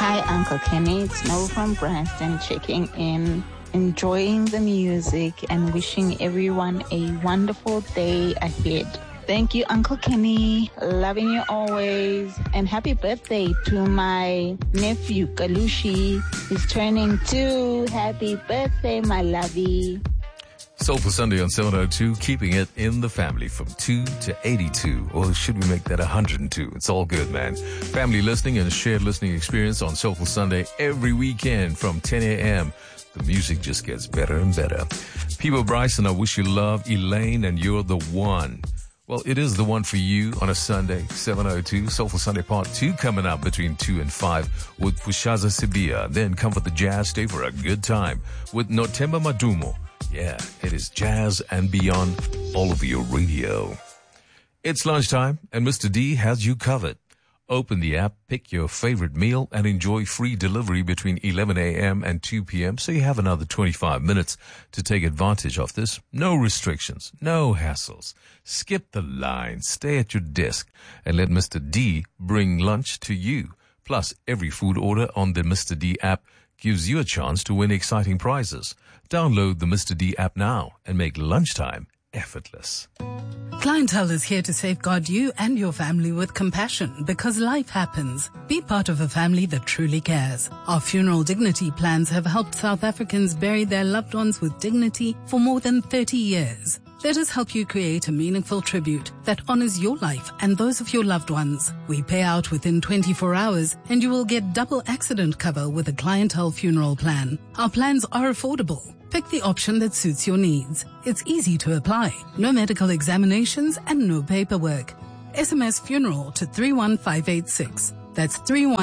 Hi, Uncle Kenny. It's Mo from Branston checking in, enjoying the music and wishing everyone a wonderful day ahead. Thank you, Uncle Kenny. Loving you always. And happy birthday to my nephew, Kalushi. He's turning 2. Happy birthday, my lovey. Soulful Sunday on 702, keeping it in the family from 2 to 82. Or should we make that 102? It's all good, man. Family listening and a shared listening experience on Soulful Sunday every weekend from 10 a.m. The music just gets better and better. Peebo Bryson, I wish you love. Elaine, and you're the one. Well, it is the one for you on a Sunday, 702. Soulful Sunday Part 2 coming up between 2 and 5 with Pushaza Sibia. Then come for the jazz, stay for a good time with Notemba Madumo. Yeah, it is jazz and beyond all over your radio. It's lunchtime and Mr. D has you covered. Open the app, pick your favorite meal, and enjoy free delivery between 11 a.m. and 2 p.m. So you have another 25 minutes to take advantage of this. No restrictions, no hassles. Skip the line, stay at your desk, and let Mr. D bring lunch to you. Plus, every food order on the Mr. D app gives you a chance to win exciting prizes. Download the Mr. D app now and make lunchtime effortless. Clientele is here to safeguard you and your family with compassion because life happens. Be part of a family that truly cares. Our funeral dignity plans have helped South Africans bury their loved ones with dignity for more than 30 years. Let us help you create a meaningful tribute that honors your life and those of your loved ones. We pay out within 24 hours and you will get double accident cover with a Clientele funeral plan. Our plans are affordable. Pick the option that suits your needs. It's easy to apply. No medical examinations and no paperwork. SMS funeral to 31586. That's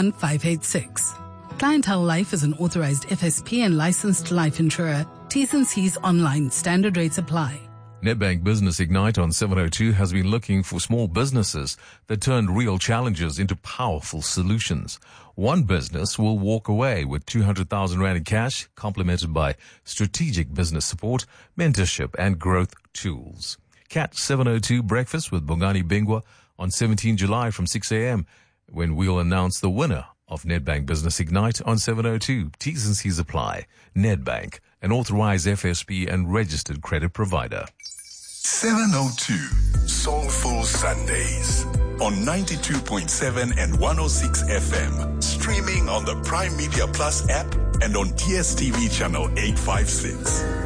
31586. Clientele Life is an authorized FSP and licensed life insurer. T's and C's online. Standard rates apply. Nedbank Business Ignite on 702 has been looking for small businesses that turn real challenges into powerful solutions. One business will walk away with 200,000 Rand in cash, complemented by strategic business support, mentorship, and growth tools. Catch 702 Breakfast with Bongani Bingwa on 17 July from 6 a.m. when we'll announce the winner of Nedbank Business Ignite on 702. T's and C's apply. Nedbank, an authorized FSP and registered credit provider. 702 Soulful Sundays on 92.7 and 106 FM. Streaming on the Prime Media Plus app and on DSTV channel 856.